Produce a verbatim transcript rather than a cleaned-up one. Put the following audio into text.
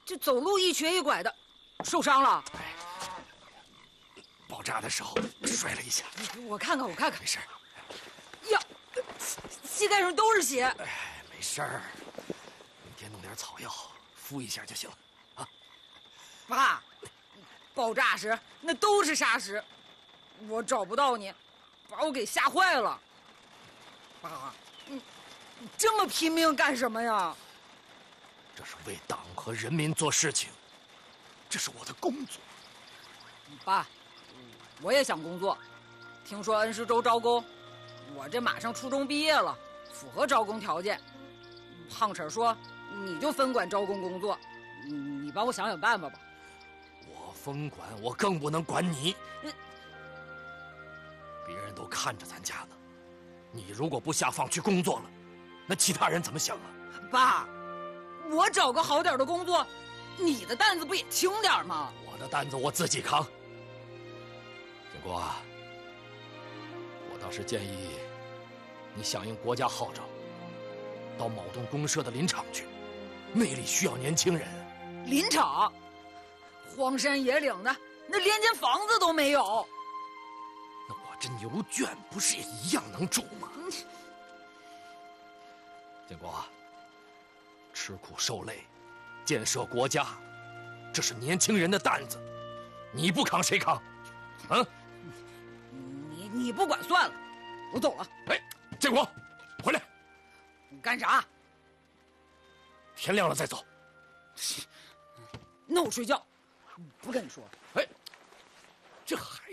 这走路一瘸一拐的，受伤了。 哎，爆炸的时候摔了一下。 我看看，我看看， 没事。 呀，膝盖上都是血。 哎，没事儿，明天弄点草药敷一下就行了。啊， 爸，爆炸时那都是沙石，我找不到你，把我给吓坏了。爸，你你这么拼命干什么呀？ 这是为党和人民做事情，这是我的工作。 爸，我也想工作。听说恩施州招工，我这马上初中毕业了，符合招工条件。胖婶说你就分管招工工作，你帮我想想办法吧。 我分管，我更不能管你。 嗯、 别人都看着咱家呢，你如果不下放去工作了，那其他人怎么想啊？ 爸，我找个好点的工作，你的担子不也轻点吗？ 我的担子我自己扛。建国啊，我倒是建议你响应国家号召，到某栋公社的林场去，那里需要年轻人。 林场，荒山野岭的，那连间房子都没有。 那我这牛圈不是也一样能住吗？ 嗯、 建国，吃苦受累，建设国家，这是年轻人的担子，你不扛谁扛？啊？ 你你不管算了，我走了。 哎，建国，回来！ 你干啥？ 天亮了再走。 那我睡觉，不跟你说。 哎，这孩